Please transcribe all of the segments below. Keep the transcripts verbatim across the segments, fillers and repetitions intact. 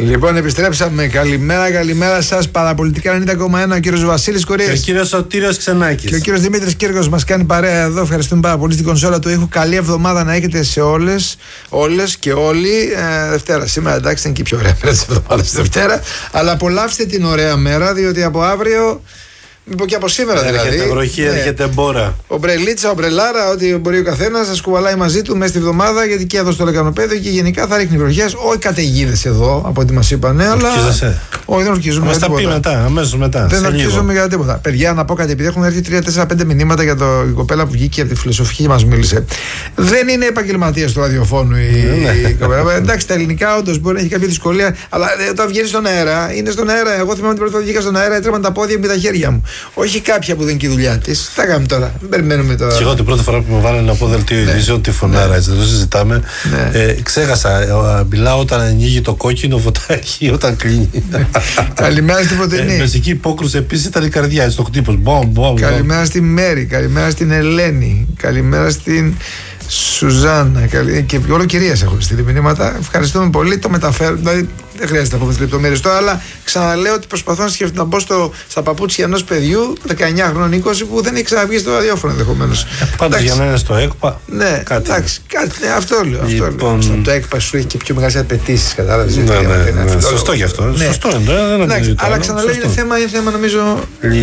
Λοιπόν, επιστρέψαμε. Καλημέρα, καλημέρα σας. Παραπολιτικά ενενήντα κόμμα ένα, ο κύριος Βασίλης Κορίας. Και ο κύριος Σωτήριος Ξενάκης. Και ο κύριος Δημήτρης Κύρκος μας κάνει παρέα εδώ. Ευχαριστούμε πάρα πολύ στην κονσόλα του ήχου. Καλή εβδομάδα να έχετε σε όλες, όλες και όλοι. Ε, Δευτέρα σήμερα, εντάξει, είναι και η πιο ωραία μέρα της εβδομάδας τη Δευτέρα. Αλλά απολαύστε την ωραία μέρα, διότι από αύριο. Μήπως και από σήμερα δηλαδή. Έρχεται βροχή, ναι. έρχεται μπόρα. Ομπρελίτσα, ομπρελάρα, ό,τι μπορεί ο καθένας να σκουβαλάει μαζί του μέσα στη βδομάδα, γιατί και εδώ στο Λεκανοπέδιο και γενικά θα ρίχνει βροχές. Όχι καταιγίδες εδώ, από ό,τι μας είπανε, αλλά. Όχι, δεν ορκίζουμε. Μας τα πει μετά, αμέσως μετά. Δεν ορκίζουμε για τίποτα. Παιδιά, να πω κάτι, επειδή έχουν έρθει τρία τέσσερα πέντε μηνύματα για το, η κοπέλα που βγήκε από τη φιλοσοφική και μας μίλησε. Δεν είναι επαγγελματίας του ραδιοφώνου η, η κοπέλα. Εντάξει, τα ελληνικά όντως μπορεί να έχει κάποια δυσκολία, αλλά όταν βγαίνει στον αέρα, είναι στον αέρα. Εγώ θυμάμαι την πρώτη φορά βγήκα στον αέρα, έτρεμαν τα πόδια με τα χέρια μου. Όχι κάποια που δεν είναι και η δουλειά τη. Τι θα κάνουμε τώρα. Δεν περιμένουμε τώρα. Και εγώ την πρώτη φορά που μου βάλανε να πω δελτίο ειδήσεων, τη φωνάρα, έτσι δεν το συζητάμε. Ναι. Ε, ξέχασα. Μιλάω όταν ανοίγει το κόκκινο φωτάκι, όταν κλείνει. Καλημέρα στην Φωτεινή. Η μεσική υπόκρουση επίσης ήταν η καρδιά, στο χτύπος. Καλημέρα στη Μέρη, καλημέρα στην Ελένη, καλημέρα στην Σουζάννα. Και όλο κυρίες έχουν στείλει μηνύματα. Ευχαριστούμε πολύ. Το μεταφέρω. Δηλαδή δεν χρειάζεται να πούμε τις λεπτομέρειες τώρα, αλλά ξαναλέω ότι προσπαθώ να σκεφτώ να μπω στο, στα παπούτσια ενός παιδιού δεκαεννιά χρόνων, είκοσι που δεν έχει ξαναβγεί στο ραδιόφωνο ενδεχομένως. Πάντως για να είναι στο ΕΚΠΑ. Ναι, κάτι. Εντάξει, κάτι, ναι, αυτό λέω. Αυτό λοιπόν... λέω. Στο το ΕΚΠΑ σου έχει και πιο μεγάλες απαιτήσεις, κατάλαβες. Ναι, ναι, ναι, ναι, σωστό γι' αυτό. Ναι. Σωστό είναι. Δεν εντάξει, αλλά ξαναλέω είναι θέμα, είναι θέμα νομίζω.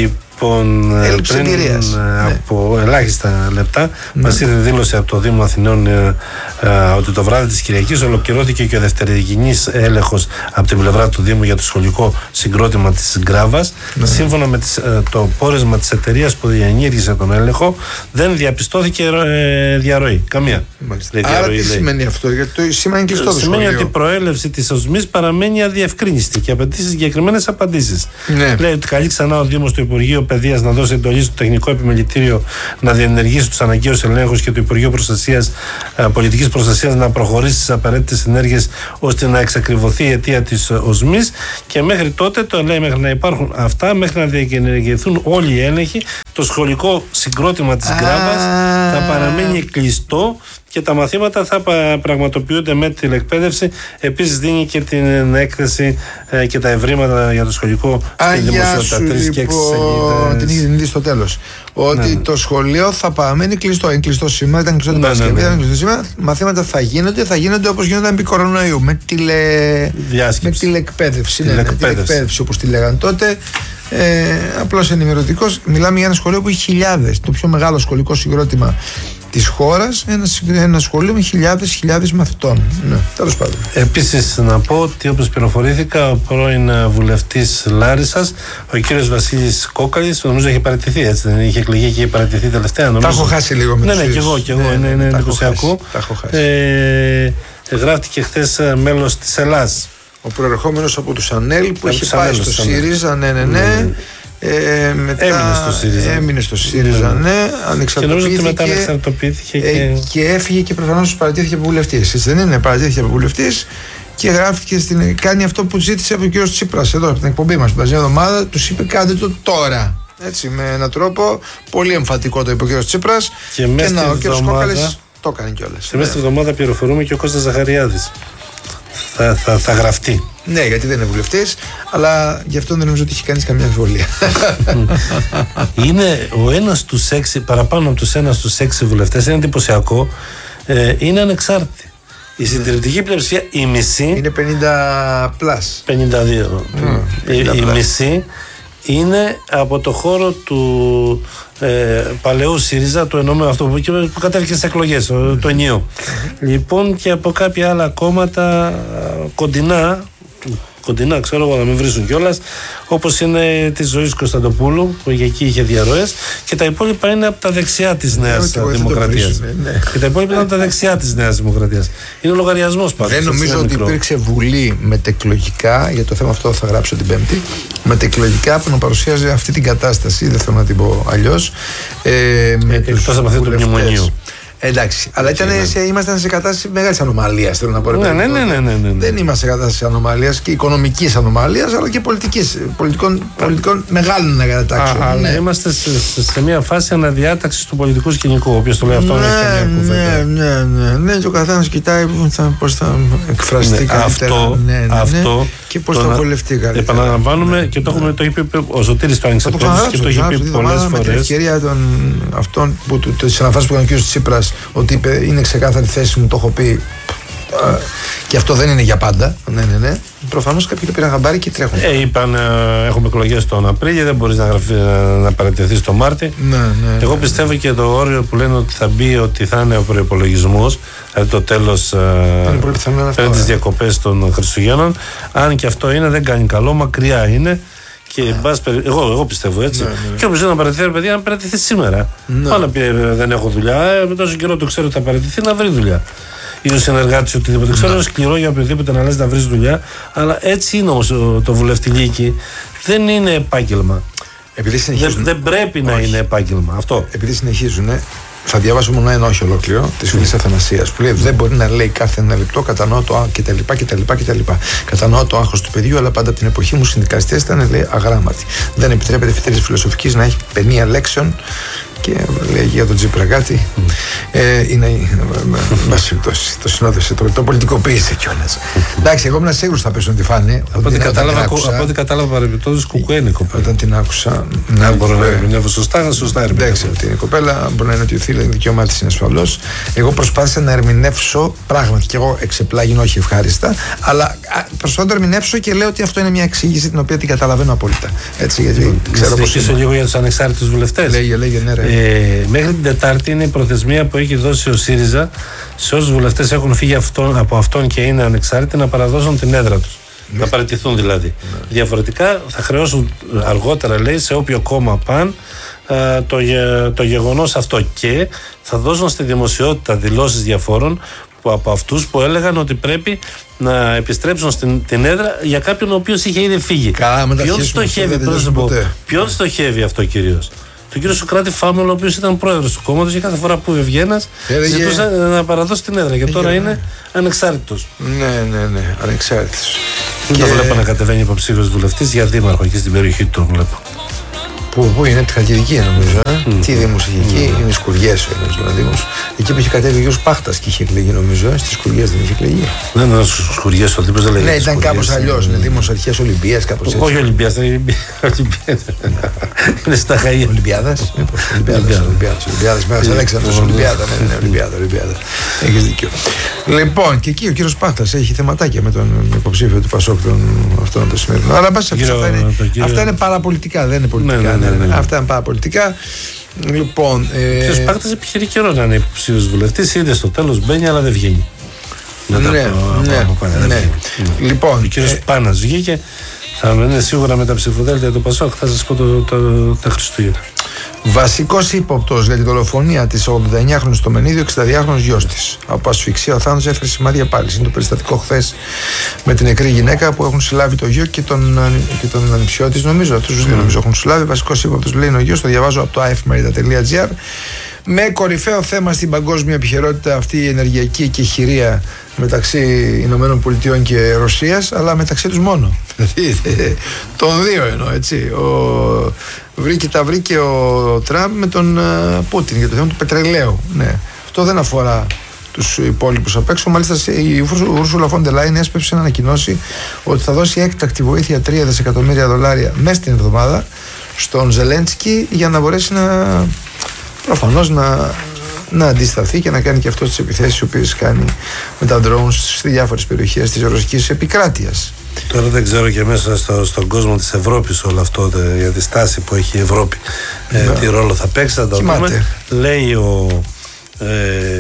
Λοιπόν, πριν ναι. από ελάχιστα λεπτά ναι. μας ήρθε δήλωση από το Δήμο Αθηνών ε, ε, ότι το βράδυ της Κυριακής ολοκληρώθηκε και ο δευτερηγενής έλεγχος από την πλευρά του Δήμου για το σχολικό συγκρότημα της Γκράβας. Ναι. Σύμφωνα με τις, ε, το πόρισμα της εταιρείας που διενήργησε τον έλεγχο, δεν διαπιστώθηκε ε, διαρροή. Καμία. Λέει, άρα διαρροή, τι λέει. Σημαίνει αυτό, γιατί το σήμερα είναι κλειστό το σχολείο. Σημαίνει ότι η προέλευση της οσμής παραμένει αδιευκρίνηστη και απαιτεί συγκεκριμένες απαντήσεις. Ναι. Λέει ότι καλεί ξανά ο Δήμος στο Υπουργείο Παιδείας να δώσει εντολή στο Τεχνικό Επιμελητήριο να διενεργήσει τους αναγκαίους ελέγχους και το Υπουργείο Προστασίας, Πολιτικής Προστασίας να προχωρήσει στις απαραίτητες ενέργειες ώστε να εξακριβωθεί η αιτία της οσμής και μέχρι τότε, το λέει, μέχρι να υπάρχουν αυτά, μέχρι να διενεργηθούν όλοι οι έλεγχοι, το σχολικό συγκρότημα της Γκράβας θα παραμένει κλειστό και τα μαθήματα θα πραγματοποιούνται με τηλεκπαίδευση. Επίσης δίνει και την έκθεση ε, και τα ευρήματα για το σχολικό στην δημοσιότητα. Τρεις και έξι σελίδες. Την είχε δει στο τέλος. Ότι ναι. το σχολείο θα παραμένει κλειστό. Είναι κλειστό σήμερα, ήταν κλειστό την ναι, Παρασκευή, ναι, ναι. ήταν κλειστό σήμερα. Μαθήματα θα γίνονται, θα γίνονται όπως γίνονταν επί κορονοϊού. Με, τηλε... με τηλεκπαίδευση. Ναι, ναι, τηλεκπαίδευση όπως τη λέγανε τότε. Ε, απλώς ενημερωτικός. Μιλάμε για ένα σχολείο που έχει χιλιάδες. Το πιο μεγάλο σχολικό συγκρότημα της χώρας, ένα, ένα σχολείο με χιλιάδες χιλιάδες μαθητών. Ναι, τέλος πάντων. Επίσης να πω ότι όπως πληροφορήθηκα, ο πρώην βουλευτής Λάρισσας, ο κύριος Βασίλης Κόκαλης, νομίζω έχει παραιτηθεί, έτσι δεν είχε εκλεγεί και είχε παραιτηθεί τελευταία. Τα έχω χάσει λίγο με ναι, ναι, και εγώ, και εγώ, ναι, είναι, είναι εντυπωσιακό. Ε, γράφτηκε χθες μέλος της Ελλάς. Ο προερχόμενος από τους ΑΝΕΛ που έχει πάει στο ΣΥΡΙΖΑ, ναι, ναι, ναι. Ε, μετά έμεινε στο ΣΥΡΙΖΑ, έμεινε στο ΣΥΡΙΖΑ ναι, ναι. Ανεξαρτοποιήθηκε, και νομίζω ότι μετά ανεξαρτοποιήθηκε και... Ε, και έφυγε και προφανώς παρατήθηκε από βουλευτής. Έτσι δεν είναι, παρατήθηκε από βουλευτής και γράφτηκε στην, κάνει αυτό που ζήτησε από τον κύριο Τσίπρας εδώ από την εκπομπή μας την περασμένη εβδομάδα. Τους είπε κάντε το τώρα. Έτσι, με έναν τρόπο πολύ εμφατικό το είπε ο κύριος Τσίπρας και, και, και να, ο κύριος Κόκαλης το έκανε κιόλας. Και μέσα στη εβδομάδα πληροφορούμε και ο Κώστας Ζαχαριάδης θα, θα, θα γραφτεί. Ναι, γιατί δεν είναι βουλευτής, αλλά γι' αυτό δεν νομίζω ότι έχει κανείς καμία αμφιβολία. Είναι ο ένας στους έξι, παραπάνω από τους ένας στους έξι βουλευτές, είναι εντυπωσιακό, ε, είναι ανεξάρτητοι. Η συντηρητική πλειοψηφία, η μισή. Είναι πενήντα πλας. πενήντα δύο. Mm, η, η μισή είναι από το χώρο του ε, παλαιού ΣΥΡΙΖΑ, το εννοούμε αυτό που, που κατέβηκε στις εκλογές, το, το ενιαίο. Mm-hmm. Λοιπόν, και από κάποια άλλα κόμματα κοντινά, κοντινά ξέρω εγώ να μην βρίσουν κιόλας, όπως είναι της Ζωής Κωνσταντοπούλου που εκεί είχε διαρροές, και τα υπόλοιπα είναι από τα δεξιά της Νέας Δημοκρατίας. Ναι. Και τα υπόλοιπα είναι από τα δεξιά της Νέας Δημοκρατίας. Είναι ο λογαριασμός πάντως. Δεν νομίζω ότι υπήρξε βουλή μετεκλογικά, για το θέμα αυτό θα γράψω την Πέμπτη, μετεκλογικά που να παρουσίαζε αυτή την κατάσταση, δεν θέλω να την πω αλλιώς. Ε, ε, εκτός από αυτό του μνημονίου. Εντάξει, αλλά ήταν σε, ήμασταν σε κατάσταση μεγάλης ανομαλίας, θέλω να πω. Ναι, ναι, ναι, ναι, ναι, ναι. Δεν είμαστε σε κατάσταση ανομαλίας και οικονομικής ανομαλίας, αλλά και πολιτικής, πολιτικών, πολιτικών μεγάλων αναγκατατάξεων. Αλλά ναι. Είμαστε σε, σε, σε μια φάση αναδιάταξης του πολιτικού σκηνικού. Όποιος το λέει αυτό, ναι, είναι και μια κουβέντα. Ναι, ναι, ναι. Ναι, και ο καθένας κοιτάει πώς θα εκφραστεί ναι, καλύτερα. Αυτό, ναι, ναι, αυτό, ναι. Και πώς θα βολευτεί καλύτερα. Επαναλαμβάνουμε, ναι, και το έχουμε, ναι, το είπε ο Σωτήρης το άνοιξε πρώτος και το έχει πει πολλές φορές. Με την ευκαιρία των αυτών που τις αναφάσεις που έκανε ο κ. Τσίπρας, ότι είπε είναι ξεκάθαρη θέση μου, το έχω πει. Και αυτό δεν είναι για πάντα. Ναι, ναι, ναι. Προφανώς κάποιοι το πήραν χαμπάρι και τρέχουν. Ε, είπαν ε, έχουμε εκλογές τον Απρίλιο, δεν μπορείς να, γραφεί, να παρατηρηθείς τον Μάρτι. Ναι, ναι, Εγώ ναι, πιστεύω και το όριο που λένε ότι θα μπει, ότι θα είναι ο προϋπολογισμός, δηλαδή το τέλος ε, πριν τις διακοπές των Χριστουγέννων. Αν και αυτό είναι, δεν κάνει καλό, μακριά είναι. Και ναι. μπας, εγώ, εγώ πιστεύω έτσι. Ναι, ναι. Και όποιος δεν παρατηθεί, παιδιά, να παρατηθεί σήμερα. Ναι. Πάνω πει δεν έχω δουλειά, ε, με τόσο καιρό το ξέρω ότι θα παρατηθεί, να βρει δουλειά. Ή ο συνεργάτης οτιδήποτε. Ξέρω είναι σκληρό για οποιοδήποτε να λες να βρει δουλειά, αλλά έτσι είναι όμως το βουλευτηλίκι. Δεν είναι επάγγελμα. Επειδή συνεχίζουν. Δεν, δεν πρέπει όχι. να είναι επάγγελμα. Αυτό. Επειδή συνεχίζουν. Θα διαβάσω μόνο ένα όχι ολόκληρο τη φίλη Αθανασίας που λέει: δεν μπορεί να λέει κάθε ένα λεπτό, κατανοώ το άγχος κτλ. κτλ, κτλ. Κατανοώ το άγχος του παιδιού, αλλά πάντα από την εποχή μου συνδικαλιστές ήταν, λέει, αγράμματοι. Δεν επιτρέπεται φοιτητής φιλοσοφικής να έχει πενία λέξεων. Και λέει για τον Τσίπρα κάτι. Mm. Ε, είναι. Μπας περιπτώσει. Το συνόδευσε, το, το πολιτικοποίησε κιόλας. Εντάξει, εγώ ήμουν σίγουρος θα πέσουν τη φάνη. Από ό,τι κατάλαβα παρεμπιπτόντως κουκουένικο. Όταν την άκουσα. Να μπορώ να ερμηνεύω σωστά, σωστά ερμηνεύω. Εντάξει, ότι είναι κοπέλα, μπορεί να είναι ότι ο θύλα είναι δικαίωμά της, είναι ασφαλώς. Εγώ προσπάθησα να ερμηνεύσω πράγματι και εγώ εξεπλάγινο, όχι ευχάριστα, αλλά προσπαθώ να το ερμηνεύσω και λέω ότι αυτό είναι μια εξήγηση την οποία την καταλαβαίνω απόλυτα. Έτσι, γιατί ξέρω πώς. Να λίγο για τους ανεξάρτητους βουλευτές. Λέγε, λέγε, ναι, ρε. Ε, μέχρι την Τετάρτη είναι η προθεσμία που έχει δώσει ο ΣΥΡΙΖΑ σε όσους βουλευτές έχουν φύγει αυτόν, από αυτόν και είναι ανεξάρτητοι να παραδώσουν την έδρα τους. Ναι. Να παραιτηθούν δηλαδή. Ναι. Διαφορετικά θα χρεώσουν αργότερα, λέει, σε όποιο κόμμα παν α, το, το γεγονός αυτό και θα δώσουν στη δημοσιότητα δηλώσεις διαφόρων που, από αυτούς που έλεγαν ότι πρέπει να επιστρέψουν στην, την έδρα για κάποιον ο οποίος είχε ήδη φύγει. Ποιον στοχεύει, ποιον στοχεύει αυτό κυρίως? Τον κύριο Σωκράτη Φάμελο, ο οποίος ήταν πρόεδρος του κόμματος και κάθε φορά που ευγένας ζητούσε να παραδώσει την έδρα. Και τώρα είναι ανεξάρτητος. Ναι, ναι, ναι, ανεξάρτητος. Δεν και... το βλέπω να κατεβαίνει υποψήφιος βουλευτής για δήμαρχο εκεί στην περιοχή του, τον βλέπω. Πού, πού είναι, τη Χαλκιδική νομίζω. Ε? Mm. Τι δήμος είχε εκεί, mm. είναι Σκουριές ο ένας δήμος. Εκεί που είχε κατέβει ο Γιώργος Πάχτας και είχε εκλεγεί νομίζω, ε? Στις Σκουριές δεν είχε εκλεγεί. Δεν ήταν στους Σκουριές ο δήμος, δεν λέγεται. Ναι, ήταν κάπως αλλιώς. Είναι δήμος αρχαίας Ολυμπίας, κάπως έτσι. Όχι Ολυμπίας, δεν είναι Ολυμπίας. Είναι στα Χαΐα. Ολυμπιάδας. Ολυμπιάδας. Μέσα Αλέξανδρος Ολυμπιάδα. Ναι, ναι, Ολυμπιάδα. Έχεις δίκιο. Λοιπόν, και εκεί ο κύριος Πάχτας έχει θεματάκια με τον υποψήφιο του Πασόκ, αυτόν τον σημερινό. Αλλά αυτά είναι παραπολιτικά, δεν είναι πολιτικά. Ναι, ναι, αυτά είναι παραπολιτικά. Λοιπόν. Ο κύριος Πάχτας επιχειρεί καιρό να είναι υποψήφιος βουλευτής. Είδε στο τέλος μπαίνει, αλλά δεν βγαίνει. Ναι, ναι, ναι. Λοιπόν. Ο κύριος Πάνας βγήκε. Θα είναι σίγουρα με τα ψηφοδέλτια του Πασόκ. Θα σας πω τα Χριστούγεννα. Βασικός ύποπτος για τη δολοφονία της ογδονεννιάχρονης στο Μενίδιο, εξηνταδυάχρονος γιος της. Από ασφυξία ο θάνατος έφερε σημάδια πάλι. Είναι το περιστατικό χθες με την νεκρή γυναίκα που έχουν συλλάβει το γιο και τον, και τον ανιψιό της, νομίζω. Αυτούς τους δύο νομίζω έχουν συλλάβει. Βασικός ύποπτος λέει είναι ο γιος, το διαβάζω από το άεφημερίδα τελεία τζι άρ. Με κορυφαίο θέμα στην παγκόσμια επικαιρότητα αυτή η ενεργειακή κεχηρία μεταξύ Ηνωμένων Πολιτειών και Ρωσίας, αλλά μεταξύ τους μόνο. Των δύο εννοώ, έτσι. Ο... Βρήκε, τα βρήκε ο Τραμπ με τον uh, Πούτιν για το θέμα του πετρελαίου. Ναι. Αυτό δεν αφορά τους υπόλοιπους απ' έξω. Μάλιστα η Ursula von der Leyen έσπευσε να ανακοινώσει ότι θα δώσει έκτακτη βοήθεια τρία δισεκατομμύρια δολάρια μέσα στην εβδομάδα στον Ζελένσκι για να μπορέσει να προφανώς να, να αντισταθεί και να κάνει και αυτό τις επιθέσεις οι οποίες κάνει με τα drones στις διάφορες περιοχές της ρωσικής επικράτειας. Τώρα δεν ξέρω και μέσα στο, στον κόσμο της Ευρώπης όλο αυτό δε, για τη στάση που έχει η Ευρώπη ε, τι ρόλο θα παίξει, θα το δούμε. Λέει ο, ε,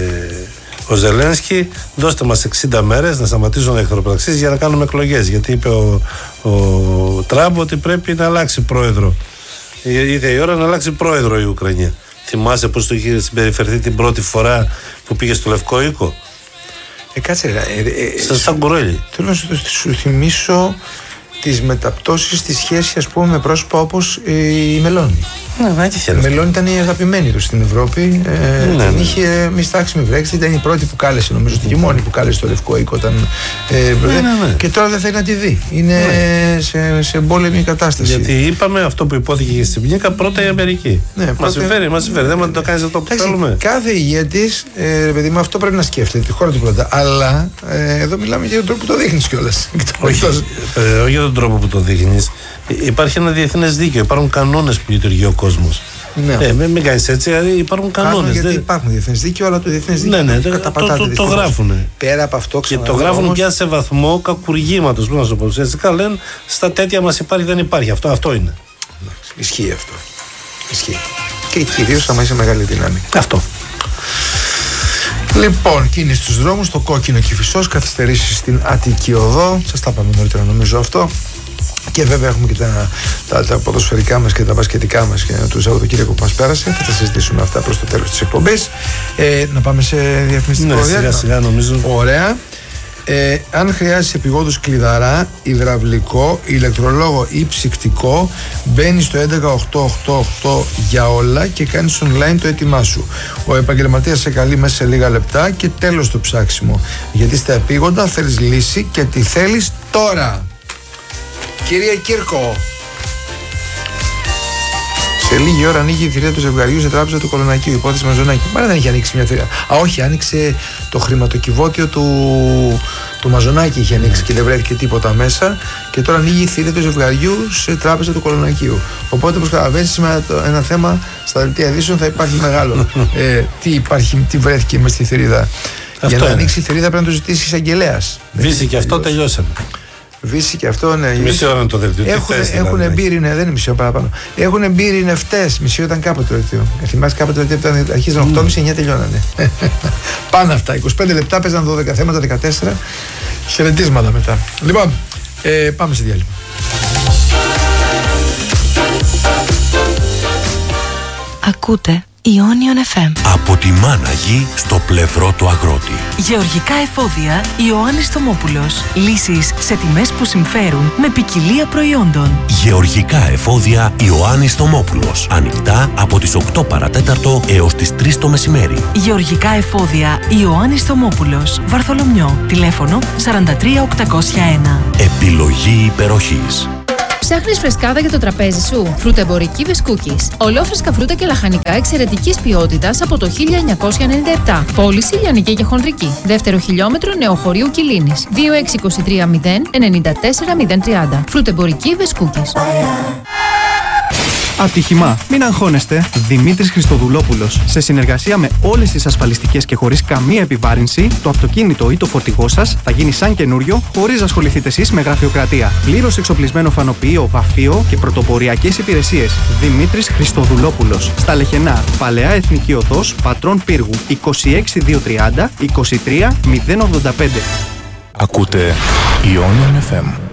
ο Ζελένσκι, δώστε μας εξήντα μέρες να σταματήσουν εχθροπραξίες για να κάνουμε εκλογές, γιατί είπε ο, ο Τραμπ ότι πρέπει να αλλάξει πρόεδρο. Ήρθε η ώρα να αλλάξει πρόεδρο η Ουκρανία. Θυμάσαι πως το είχε συμπεριφερθεί την πρώτη φορά που πήγε στο Λευκό Οίκο? Ε, κάτσε, ε, ε, σαν κουρέλι. Θέλω να σου, σου θυμίσω τις μεταπτώσεις στη σχέση, ας πούμε, με πρόσωπα όπως ε, η Μελώνη. Ναι, η Μελώνη ήταν η αγαπημένη του στην Ευρώπη. Ε, ναι, την ναι. είχε μιστάξει με Brexit, ήταν η πρώτη που κάλεσε, νομίζω, και η μόνη που κάλεσε το Λευκό Οίκο όταν. Ε, ναι, ναι, ναι. Και τώρα δεν θέλει να τη δει. Είναι ναι. σε, σε εμπόλεμη κατάσταση. Γιατί είπαμε αυτό που υπόθηκε και στην Πλήκα, πρώτα η Αμερική. Ναι, μας πρώτα... συμφέρει, μας συμφέρει. Δεν το κάνει αυτό που Άξι, θέλουμε. Κάθε ηγέτης, ε, παιδί μου, αυτό πρέπει να σκέφτεται τη χώρα του πρώτα. Αλλά ε, εδώ μιλάμε για τον τρόπο που το δείχνει κιόλας. Όχι, ε, όχι για τον τρόπο που το δείχνει. Υπάρχει ένα διεθνές δίκαιο. Υπάρχουν κανόνες που λειτουργεί ο κόσμος. Ναι. Ε, μην μην κάνεις έτσι, υπάρχουν κανόνες. Γιατί δεν... υπάρχουν διεθνές δίκαιο, αλλά το διεθνές δίκαιο ναι, ναι, το, το, το, το γράφουν. Πέρα από αυτό, και το γράφουν όμως... πια σε βαθμό κακουργήματος. Πώς να σου πω. Ουσιαστικά λένε στα τέτοια μας υπάρχει, δεν υπάρχει. Αυτό, αυτό είναι. Ισχύει αυτό. Ισχύει. Και κυρίως άμα είσαι μεγάλη δύναμη. Αυτό. Λοιπόν, κίνηση στους δρόμους, το κόκκινο Κηφισός, καθυστερήσεις στην Αττική Οδό. Σας τα είπαμε νωρίτερα, νομίζω αυτό. Και βέβαια έχουμε και τα, τα, τα ποδοσφαιρικά μας και τα μπασκετικά μας και το Σαββατοκύριακο που μας πέρασε. Θα τα συζητήσουμε αυτά προς το τέλος της εκπομπής. Ε, να πάμε σε διαφημιστικό ναι, διάστημα. Σιγά σιγά νομίζω. Ωραία. Ε, αν χρειάζεσαι επειγόντως κλειδαρά, υδραυλικό, ηλεκτρολόγο ή ψυκτικό, μπαίνεις στο έντεκα οκτώ οκτώ οκτώ για όλα και κάνεις online το έτοιμά σου. Ο επαγγελματίας σε καλεί μέσα σε λίγα λεπτά και τέλος το ψάξιμο. Γιατί στα επείγοντα θέλεις λύση και τη θέλεις τώρα. Κυρία Κύρκο, σε λίγη ώρα ανοίγει η θηρία του ζευγαριού σε τράπεζα του Κολονακίου. Υπόθεση Μαζονάκη. Μάλλον δεν είχε ανοίξει μια θηρία. Α, όχι, άνοιξε το χρηματοκιβώτιο του, του Μαζονάκη. Είχε ανοίξει και δεν βρέθηκε τίποτα μέσα. Και τώρα ανοίγει η θηρία του ζευγαριού σε τράπεζα του Κολονακίου. Οπότε, όπως καταλαβαίνεις, σήμερα ένα θέμα στα δελτία ειδήσεων θα υπάρχει μεγάλο. ε, τι, υπάρχει, τι βρέθηκε μέσα στη θηρίδα. Αυτό για να είναι. Ανοίξει η θηρίδα πρέπει να το ζητήσει εισαγγελέα. Βύση και αυτό τελειώσαμε. Βύση και αυτό, ναι. Μισή ώρα είναι το δελτίο. Έχουν, έχουν μπει, ναι, δεν είναι μισή ώρα παραπάνω. Έχουν μπει ειρηνευτές. Μισή ώρα ήταν κάποτε το δελτίο. Θυμάσαι κάποτε το δελτίο που αρχίζαν οκτώ και μισή εννιά τελειώνανε. Πάνε αυτά. είκοσι πέντε λεπτά παίζαν δώδεκα θέματα, δεκατέσσερα. Χαιρετίσματα μετά. Λοιπόν, ε, πάμε σε διάλειμμα. Ακούτε Ionion εφ εμ. Από τη μάνα γη στο πλευρό του αγρότη. Γεωργικά εφόδια Ιωάννης Θωμόπουλος. Λύσεις σε τιμές που συμφέρουν με ποικιλία προϊόντων. Γεωργικά εφόδια Ιωάννης Θωμόπουλος. Ανοιχτά από τις οκτώ παρατέταρτο έως τις τρεις το μεσημέρι. Γεωργικά εφόδια Ιωάννης Θωμόπουλος. Βαρθολομιό. Τηλέφωνο σαράντα τρία οκτακόσια ένα. Επιλογή υπεροχής. Ψάχνεις φρεσκάδα για το τραπέζι σου? Φρουτεμπορική Βεσκούκης. Ολόφρεσκα φρούτα και λαχανικά εξαιρετικής ποιότητας από το χίλια εννιακόσια ενενήντα επτά. Πώληση λιανική και χονδρική. Δεύτερο χιλιόμετρο Νεοχωρίου Κιλίνης. δύο έξι δύο τρία μηδέν εννιά τέσσερα μηδέν τρία μηδέν. Φρουτεμπορική Βεσκούκης. Ατύχημα. Μην αγχώνεστε. Δημήτρης Χριστοδουλόπουλος. Σε συνεργασία με όλες τις ασφαλιστικές και χωρίς καμία επιβάρυνση, το αυτοκίνητο ή το φορτηγό σας θα γίνει σαν καινούριο, χωρίς να ασχοληθείτε εσείς με γραφειοκρατία. Πλήρως εξοπλισμένο φανοποιείο, βαφείο και πρωτοποριακές υπηρεσίες. Δημήτρης Χριστοδουλόπουλος. Στα Λεχενά. Παλαιά Εθνική Οδός, Πατρών Πύργου. είκοσι έξι δύο τριάντα είκοσι τρία μηδέν ογδόντα πέντε. Ακούτε Ionion εφ εμ.